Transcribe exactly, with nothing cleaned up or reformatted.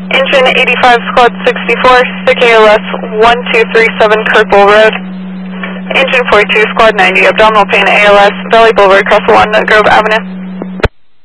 Engine eighty-five, Squad sixty-four, sick A L S one two three seven Kirkville Road. Engine forty-two, Squad ninety, abdominal pain A L S, belly bulbar across Walnut Grove Avenue.